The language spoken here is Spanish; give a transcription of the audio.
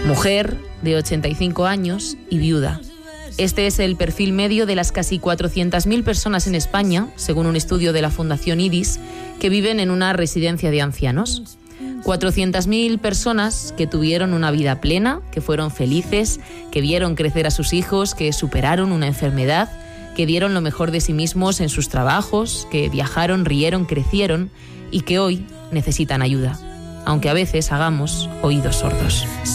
Mujer, de 85 años y viuda. Este es el perfil medio de las casi 400.000 personas en España, según un estudio de la Fundación IDIS, que viven en una residencia de ancianos. 400.000 personas que tuvieron una vida plena, que fueron felices, que vieron crecer a sus hijos, que superaron una enfermedad, que dieron lo mejor de sí mismos en sus trabajos, que viajaron, rieron, crecieron y que hoy necesitan ayuda, aunque a veces hagamos oídos sordos.